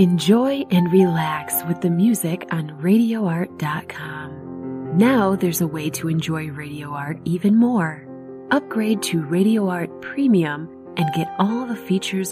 Enjoy and relax with the music on RadioArt.com. Now there's a way to enjoy Radio Art even more. Upgrade to Radio Art Premium and get all the features